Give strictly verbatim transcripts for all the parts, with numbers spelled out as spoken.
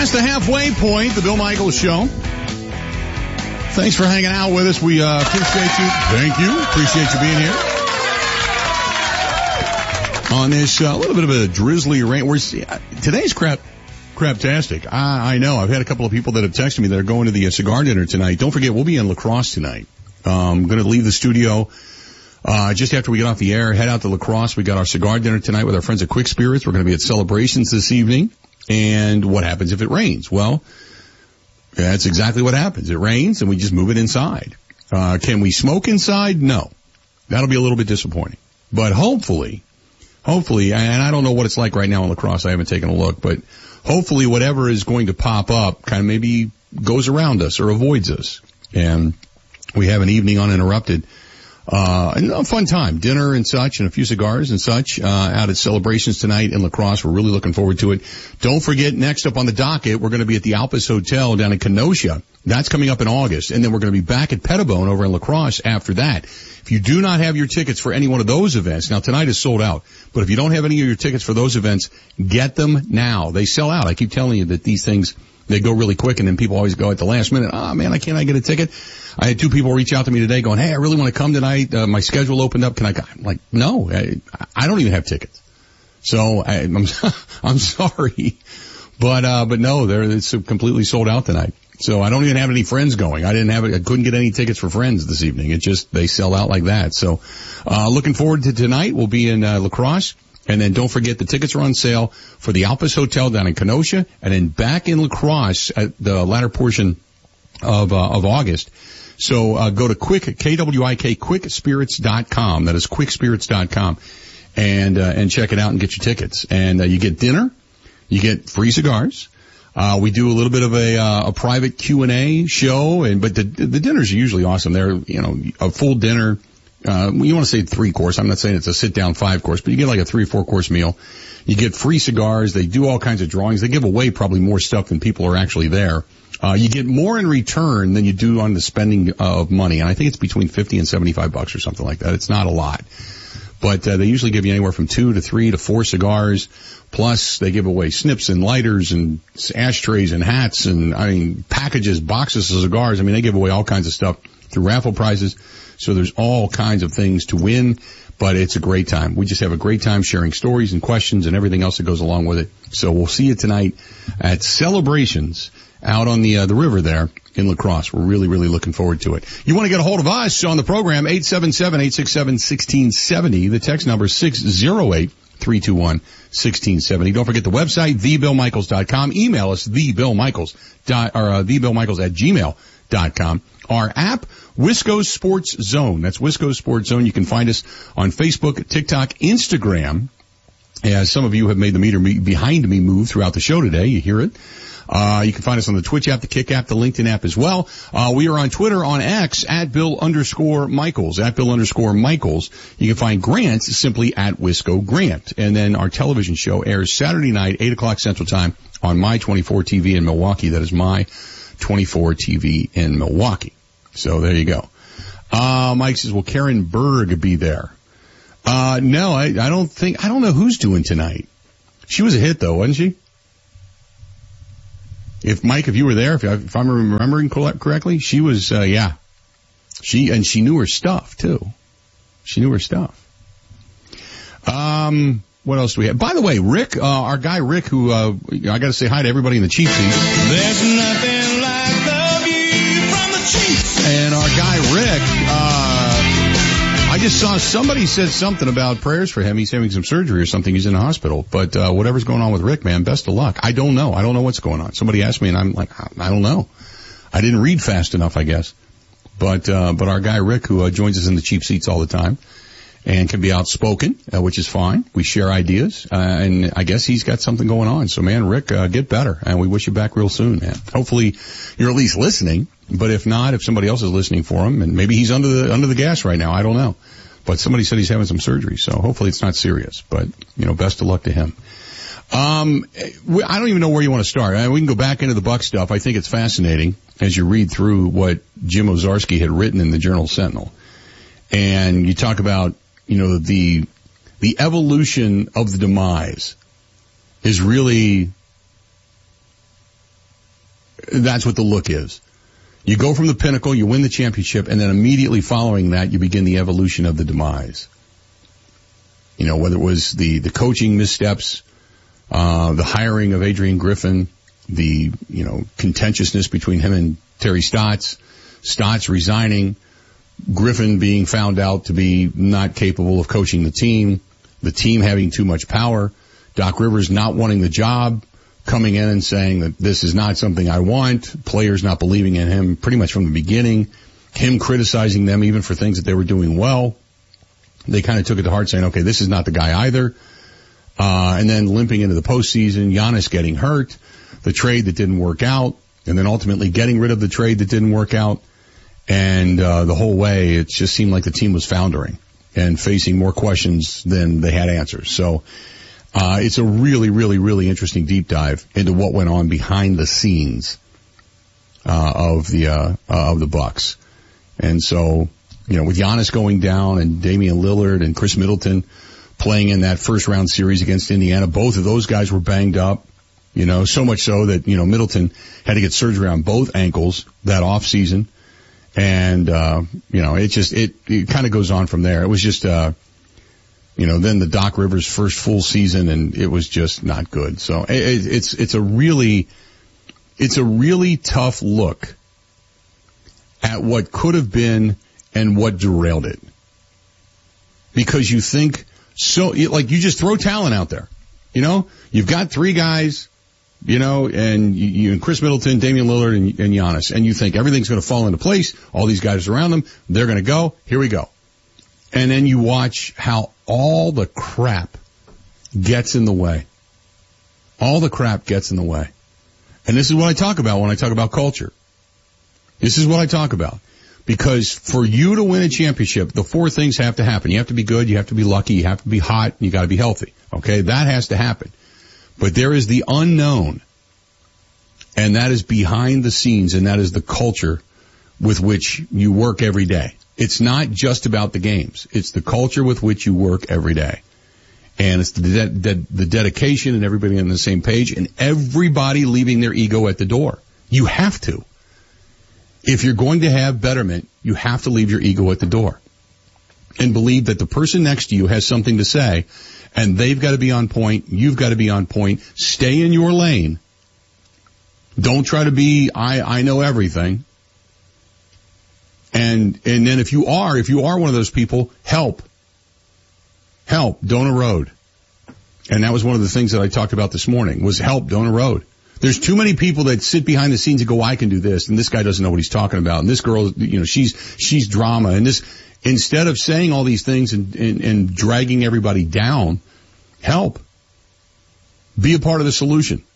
Past the halfway point, the Bill Michaels Show. Thanks for hanging out with us. We uh, appreciate you. Thank you. Appreciate you being here. On this uh, little bit of a drizzly rain. We're, today's crap, craptastic. I, I know. I've had a couple of people that have texted me that are going to the uh, cigar dinner tonight. Don't forget, we'll be in La Crosse tonight. Um, going to leave the studio uh just after we get off the air, head out to La Crosse. We got our cigar dinner tonight with our friends at Quick Spirits. We're going to be at Celebrations this evening. And what happens if it rains? Well, that's exactly what happens. It rains and we just move it inside. Uh, can we smoke inside? No. That'll be a little bit disappointing. But hopefully, hopefully, and I don't know what it's like right now in La Crosse. I haven't taken a look, but hopefully whatever is going to pop up kind of maybe goes around us or avoids us. And we have an evening uninterrupted. Uh, and a fun time, dinner and such, and a few cigars and such, uh, out at Celebrations tonight in La Crosse. We're really looking forward to it. Don't forget, next up on the docket, we're going to be at the Alpes Hotel down in Kenosha. That's coming up in August. And then we're going to be back at Pettibone over in La Crosse after that. If you do not have your tickets for any one of those events, now tonight is sold out, but if you don't have any of your tickets for those events, get them now. They sell out. I keep telling you that these things, they go really quick, and then people always go at the last minute, oh man, I can't I get a ticket? I had two people reach out to me today going, hey, I really want to come tonight. Uh, my schedule opened up. Can I go? I'm like, no, I, I don't even have tickets. So I, I'm, I'm sorry. But, uh, but no, they're, it's completely sold out tonight. So I don't even have any friends going. I didn't have, I couldn't get any tickets for friends this evening. It just, they sell out like that. So, uh, looking forward to tonight. We'll be in, uh, La Crosse. And then don't forget the tickets are on sale for the Alpes Hotel down in Kenosha, and then back in La Crosse at the latter portion of, uh, of August. So, uh, go to quick, K W I K, quick spirits dot com. That is quick spirits dot com. And, uh, and check it out and get your tickets. And, uh, you get dinner. You get free cigars. Uh, we do a little bit of a, uh, a private Q and A show, and, but the, the dinners are usually awesome. They're, you know, a full dinner. Uh, you want to say three course. I'm not saying it's a sit down five course, but you get like a three or four course meal. You get free cigars. They do all kinds of drawings. They give away probably more stuff than people are actually there. Uh, you get more in return than you do on the spending of money. And I think it's between fifty and seventy-five bucks or something like that. It's not a lot. But, uh, they usually give you anywhere from two to three to four cigars. Plus they give away snips and lighters and ashtrays and hats and, I mean, packages, boxes of cigars. I mean, they give away all kinds of stuff through raffle prizes. So there's all kinds of things to win, but it's a great time. We just have a great time sharing stories and questions and everything else that goes along with it. So we'll see you tonight at Celebrations out on the uh, the river there in La Crosse. We're really, really looking forward to it. You want to get a hold of us on the program, eight seven seven, eight six seven, one six seven zero. The text number is six zero eight, three two one, one six seven zero. Don't forget the website, the bill michaels dot com. Email us, thebillmichaels dot, or uh, thebillmichaels at gmail dot com. Our app, Wisco Sports Zone. That's Wisco Sports Zone. You can find us on Facebook, TikTok, Instagram. As some of you have made the meter me- behind me move throughout the show today. You hear it. Uh, you can find us on the Twitch app, the Kick app, the LinkedIn app as well. Uh, we are on Twitter, on X, at Bill underscore Michaels, at Bill underscore Michaels. You can find Grant simply at Wisco Grant. And then our television show airs Saturday night, eight o'clock Central Time on My twenty-four T V in Milwaukee. That is My twenty-four T V in Milwaukee. So there you go. Uh, Mike says, will Karen Berg be there? Uh, no, I, I don't think, I don't know who's doing tonight. She was a hit though, wasn't she? If Mike, if you were there, if, I, if I'm remembering correctly, she was, uh, yeah. She, and she knew her stuff too. She knew her stuff. Um, what else do we have? By the way, Rick, uh, our guy Rick, who, uh, I gotta say hi to everybody in the Chief seat. There's nothing like the view from the Chiefs. And our guy Rick, uh, I just saw somebody said something about prayers for him. He's having some surgery or something. He's in the hospital. But, uh, whatever's going on with Rick, man, best of luck. I don't know. I don't know what's going on. Somebody asked me and I'm like, I don't know. I didn't read fast enough, I guess. But, uh, but our guy Rick, who, uh, joins us in the Chief seats all the time and can be outspoken, uh, which is fine. We share ideas, uh, and I guess he's got something going on. So man, Rick, uh, get better. And we wish you back real soon, man. Hopefully you're at least listening. But if not, if somebody else is listening for him, and maybe he's under the, under the gas right now, I don't know. But somebody said he's having some surgery, so hopefully it's not serious. But, you know, best of luck to him. Um, I don't even know where you want to start. I mean, we can go back into the Buck stuff. I think it's fascinating as you read through what Jim Owczarski had written in the Journal Sentinel. And you talk about, you know, the, the evolution of the demise is really that's what the look is. You go from the pinnacle, you win the championship, and then immediately following that, you begin the evolution of the demise. You know, whether it was the, the coaching missteps, uh, the hiring of Adrian Griffin, the, you know, contentiousness between him and Terry Stotts, Stotts resigning, Griffin being found out to be not capable of coaching the team, the team having too much power, Doc Rivers not wanting the job, coming in and saying that this is not something I want, players not believing in him pretty much from the beginning, him criticizing them even for things that they were doing well. They kind of took it to heart saying, okay, this is not the guy either. Uh, and then limping into the postseason, Giannis getting hurt, the trade that didn't work out, and then ultimately getting rid of the trade that didn't work out. And, uh, the whole way, it just seemed like the team was foundering and facing more questions than they had answers. So, Uh, it's a really, really, really interesting deep dive into what went on behind the scenes, uh, of the, uh, uh, of the Bucks. And so, you know, with Giannis going down and Damian Lillard and Chris Middleton playing in that first round series against Indiana, both of those guys were banged up, you know, so much so that, you know, Middleton had to get surgery on both ankles that off season. And, uh, you know, it just, it, it kind of goes on from there. It was just, uh, You know, then the Doc Rivers first full season, and it was just not good. So it, it's it's a really it's a really tough look at what could have been and what derailed it. Because you think so, like you just throw talent out there. You know, you've got three guys, you know, and you, you and Chris Middleton, Damian Lillard, and, and Giannis, and you think everything's going to fall into place. All these guys around them, they're going to go. Here we go. And then you watch how all the crap gets in the way. All the crap gets in the way. And this is what I talk about when I talk about culture. This is what I talk about. Because for you to win a championship, the four things have to happen. You have to be good, you have to be lucky, you have to be hot, and you got to be healthy. Okay? That has to happen. But there is the unknown. And that is behind the scenes, and that is the culture with which you work every day. It's not just about the games. It's the culture with which you work every day. And it's the, de- de- the dedication and everybody on the same page and everybody leaving their ego at the door. You have to. If you're going to have betterment, you have to leave your ego at the door. And believe that the person next to you has something to say, and they've got to be on point, you've got to be on point. Stay in your lane. Don't try to be, I, I know everything. And, and then if you are, if you are one of those people, help. Help, don't erode. And that was one of the things that I talked about this morning, was help, don't erode. There's too many people that sit behind the scenes and go, I can do this, and this guy doesn't know what he's talking about, and this girl, you know, she's, she's drama, and this, instead of saying all these things and, and, and dragging everybody down, help. Be a part of the solution.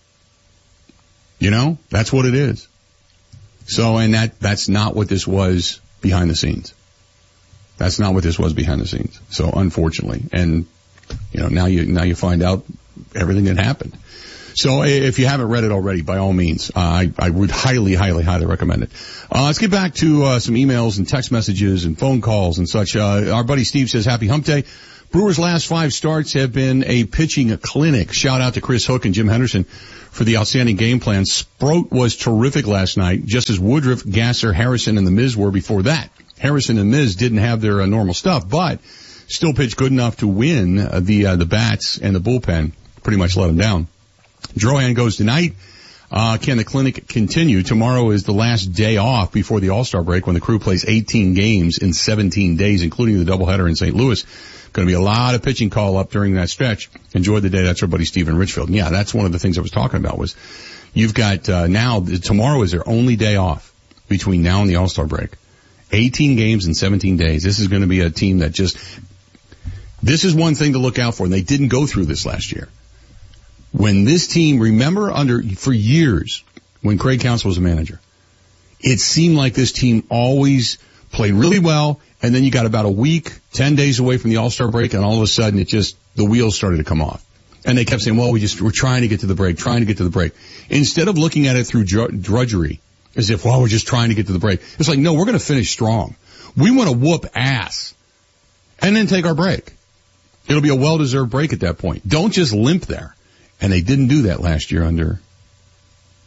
You know, that's what it is. So, and that, that's not what this was behind the scenes. That's not what this was behind the scenes. So, unfortunately, and, you know, now you, now you find out everything that happened. So, if you haven't read it already, by all means, uh, I, I would highly, highly, highly recommend it. Uh, let's get back to, uh, some emails and text messages and phone calls and such. Uh, our buddy Steve says, happy hump day. Brewers' last five starts have been a pitching clinic. Shout out to Chris Hook and Jim Henderson for the outstanding game plan. Sproat was terrific last night, just as Woodruff, Gasser, Harrison, and the Miz were before that. Harrison and Miz didn't have their uh, normal stuff, but still pitched good enough to win uh, the uh, the bats, and the bullpen pretty much let them down. Drohan goes tonight. Uh, can the clinic continue? Tomorrow is the last day off before the All-Star break, when the crew plays eighteen games in seventeen days, including the doubleheader in Saint Louis. Going to be a lot of pitching call up during that stretch. Enjoy the day. That's our buddy Stephen Richfield. And yeah, that's one of the things I was talking about, was you've got, uh, now, tomorrow is their only day off between now and the All-Star break. eighteen games in seventeen days. This is going to be a team that just, this is one thing to look out for, and they didn't go through this last year. When this team, remember under, for years, when Craig Counsell was a manager, it seemed like this team always played really well, and then you got about a week, ten days away from the All-Star break, and all of a sudden it just, the wheels started to come off. And they kept saying, well, we just, we're trying to get to the break, trying to get to the break. Instead of looking at it through drudgery, as if, well, we're just trying to get to the break. It's like, no, we're going to finish strong. We want to whoop ass and then take our break. It'll be a well-deserved break at that point. Don't just limp there. And they didn't do that last year under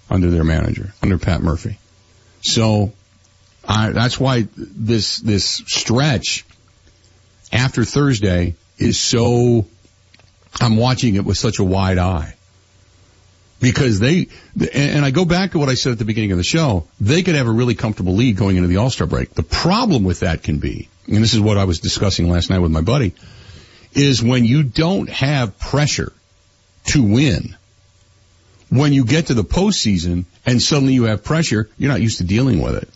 under their manager, under Pat Murphy. So I, that's why this this stretch after Thursday is so, I'm watching it with such a wide eye. Because they, and I go back to what I said at the beginning of the show, they could have a really comfortable lead going into the All-Star break. The problem with that can be, and this is what I was discussing last night with my buddy, is when you don't have pressure to win, when you get to the postseason and suddenly you have pressure, you're not used to dealing with it.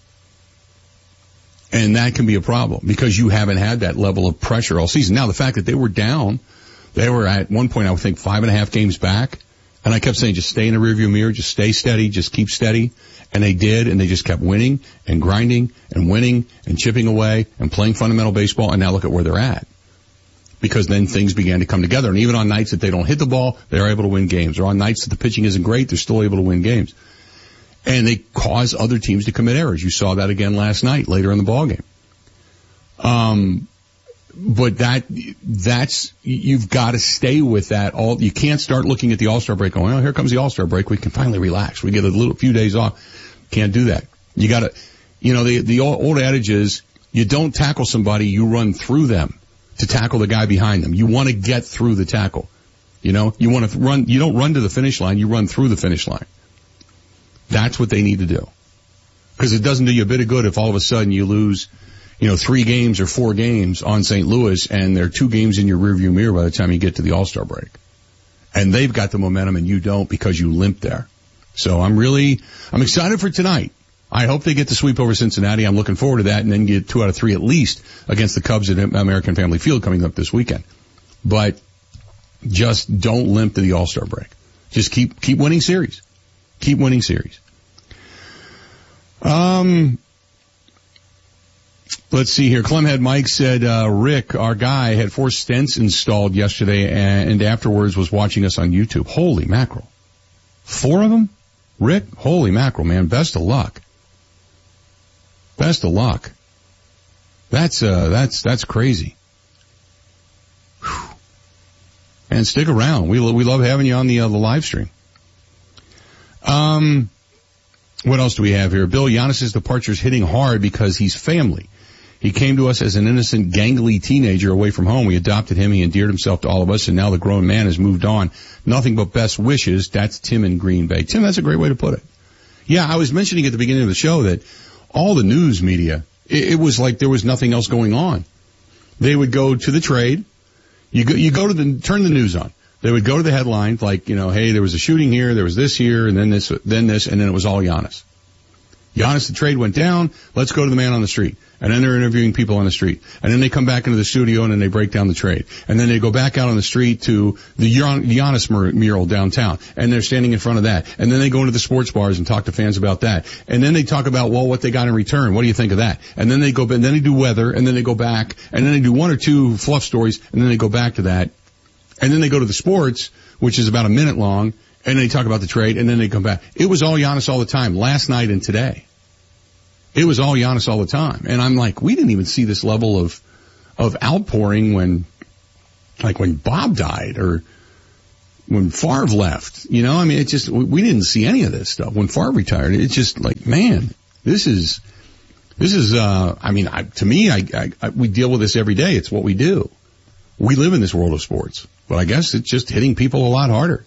And that can be a problem because you haven't had that level of pressure all season. Now, the fact that they were down, they were at one point, I would think, five and a half games back. And I kept saying, just stay in the rearview mirror, just stay steady, just keep steady. And they did, and they just kept winning and grinding and winning and chipping away and playing fundamental baseball. And now look at where they're at. Because then things began to come together. And even on nights that they don't hit the ball, they're able to win games. Or on nights that the pitching isn't great, they're still able to win games. And they cause other teams to commit errors. You saw that again last night, later in the ballgame. Um, but that, that's, you've got to stay with that all, you can't start looking at the All-Star break going, oh, here comes the All-Star break. We can finally relax. We get a little, few days off. Can't do that. You gotta, you know, the, the old adage is, you don't tackle somebody, you run through them to tackle the guy behind them. You want to get through the tackle. You know, you want to run, you don't run to the finish line, you run through the finish line. That's what they need to do. Because it doesn't do you a bit of good if all of a sudden you lose, you know, three games or four games on Saint Louis and there are two games in your rearview mirror by the time you get to the All-Star break. And they've got the momentum and you don't because you limped there. So I'm really, I'm excited for tonight. I hope they get the sweep over Cincinnati. I'm looking forward to that and then get two out of three at least against the Cubs at American Family Field coming up this weekend. But just don't limp to the All-Star break. Just keep, keep winning series. Keep winning series. Um, let's see here. Clemhead Mike said, uh, Rick, our guy, had four stents installed yesterday and afterwards was watching us on YouTube. Holy mackerel. Four of them? Rick, holy mackerel, man. Best of luck. Best of luck. That's, uh, that's, that's crazy. Whew. And stick around. We, we love having you on the, uh, the live stream. Um, what else do we have here? Bill, Giannis's departure is hitting hard because he's family. He came to us as an innocent, gangly teenager away from home. We adopted him. He endeared himself to all of us, and now the grown man has moved on. Nothing but best wishes. That's Tim in Green Bay. Tim, that's a great way to put it. Yeah, I was mentioning at the beginning of the show that all the news media, it, it was like there was nothing else going on. They would go to the trade. You go, you go to the, turn the news on. They would go to the headlines like, you know, hey, there was a shooting here, there was this here, and then this, then this, and then it was all Giannis. Giannis, the trade went down, let's go to the man on the street. And then they're interviewing people on the street. And then they come back into the studio and then they break down the trade. And then they go back out on the street to the Giannis mural downtown. And they're standing in front of that. And then they go into the sports bars and talk to fans about that. And then they talk about, well, what they got in return. What do you think of that? And then they go, and then they do weather, and then they go back, and then they do one or two fluff stories, and then they go back to that. And then they go to the sports, which is about a minute long, and they talk about the trade, and then they come back. It was all Giannis all the time, last night and today. It was all Giannis all the time. And I'm like, we didn't even see this level of, of outpouring when, like when Bob died or when Favre left. You know, I mean, it just, we didn't see any of this stuff. When Favre retired, it's just like, man, this is, this is, uh, I mean, I, to me, I, I, I, we deal with this every day. It's what we do. We live in this world of sports. But I guess it's just hitting people a lot harder.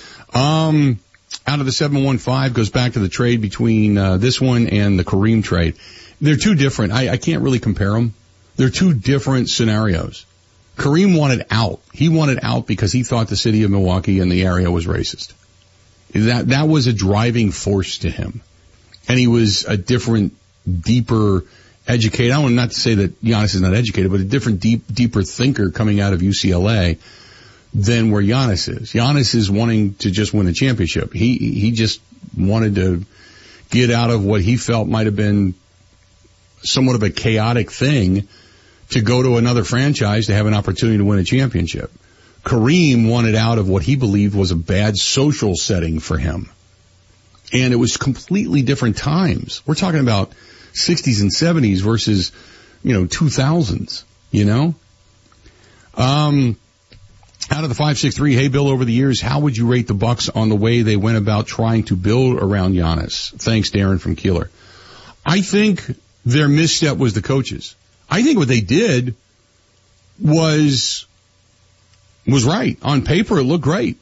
Um, out of the seven one five goes back to the trade between uh, this one and the Kareem trade. They're two different. I, I can't really compare them. They're two different scenarios. Kareem wanted out. He wanted out because he thought the city of Milwaukee and the area was racist. That that was a driving force to him. And he was a different, deeper educated. I want not to say that Giannis is not educated, but a different, deep, deeper thinker coming out of U C L A than where Giannis is. Giannis is wanting to just win a championship. He he just wanted to get out of what he felt might have been somewhat of a chaotic thing to go to another franchise to have an opportunity to win a championship. Kareem wanted out of what he believed was a bad social setting for him. And it was completely different times. We're talking about sixties and seventies versus, you know, two thousands, you know? Um, Out of the five six three, hey, Bill, over the years, how would you rate the Bucks on the way they went about trying to build around Giannis? Thanks, Darren from Keeler. I think their misstep was the coaches. I think what they did was, was right. On paper, it looked great.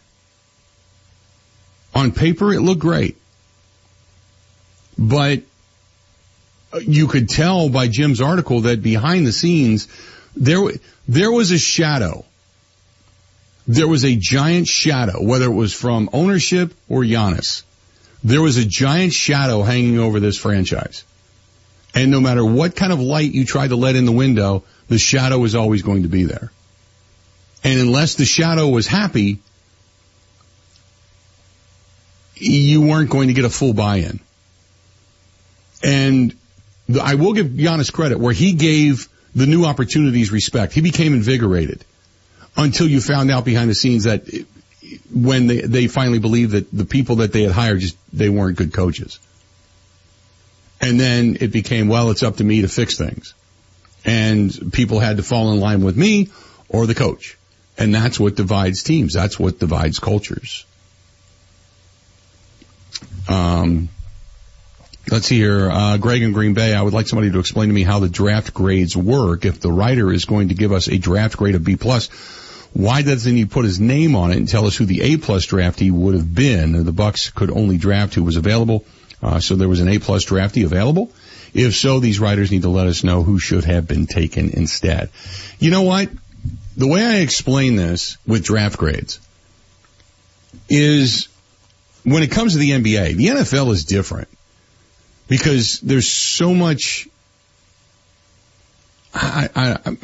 On paper, it looked great. But you could tell by Jim's article that behind the scenes, there, there was a shadow. There was a giant shadow, whether it was from ownership or Giannis. There was a giant shadow hanging over this franchise. And no matter what kind of light you tried to let in the window, the shadow was always going to be there. And unless the shadow was happy, you weren't going to get a full buy-in. And I will give Giannis credit where he gave the new opportunities respect. He became invigorated. Until you found out behind the scenes that when they, they finally believed that the people that they had hired just, they weren't good coaches. And then it became, well, it's up to me to fix things. And people had to fall in line with me or the coach. And that's what divides teams. That's what divides cultures. Um, let's see here. Uh, Greg in Green Bay, I would like somebody to explain to me how the draft grades work. If the writer is going to give us a draft grade of B plus, why doesn't he put his name on it and tell us who the A-plus draftee would have been? The Bucks could only draft who was available, uh, so there was an A-plus draftee available. If so, these writers need to let us know who should have been taken instead. You know what? The way I explain this with draft grades is when it comes to the N B A, the N F L is different because there's so much... I... I, I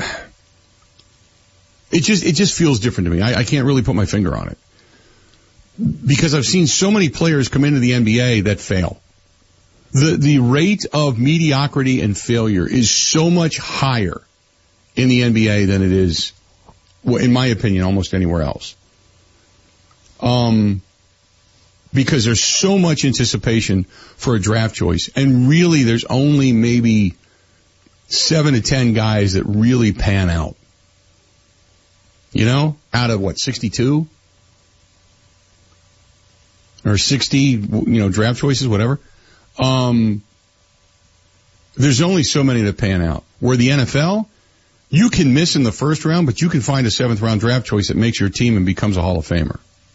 It just, it just feels different to me. I, I can't really put my finger on it. Because I've seen so many players come into the N B A that fail. The, the rate of mediocrity and failure is so much higher in the N B A than it is, in my opinion, almost anywhere else. Um, because there's so much anticipation for a draft choice. And really there's only maybe seven to ten guys that really pan out. You know, out of what, sixty-two? Or sixty, you know, draft choices, whatever. Um, there's only so many that pan out. Where the N F L, you can miss in the first round, but you can find a seventh round draft choice that makes your team and becomes a Hall of Famer.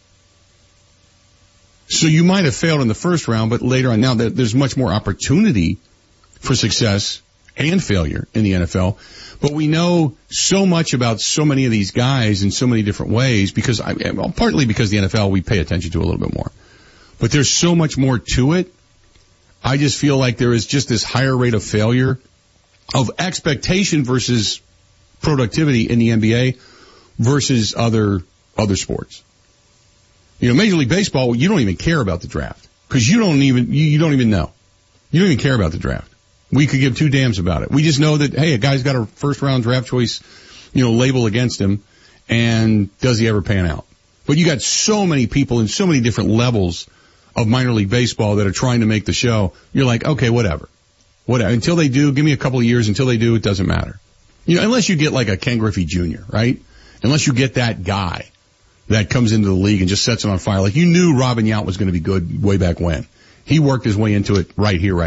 So you might have failed in the first round, but later on, now there's much more opportunity for success and failure in the N F L. But we know so much about so many of these guys in so many different ways because, I, well, partly because the N F L we pay attention to a little bit more. But there's so much more to it. I just feel like there is just this higher rate of failure of expectation versus productivity in the N B A versus other, other sports. You know, Major League Baseball, you don't even care about the draft because you don't even, you, you don't even know. You don't even care about the draft. We could give two damns about it. We just know that, hey, a guy's got a first round draft choice, you know, label against him, and does he ever pan out? But you got so many people in so many different levels of minor league baseball that are trying to make the show. You're like, okay, whatever. Whatever. Until they do, give me a couple of years. Until they do, it doesn't matter. You know, unless you get like a Ken Griffey Junior, right? Unless you get that guy that comes into the league and just sets it on fire. Like you knew Robin Yount was going to be good way back when. He worked his way into it right here, right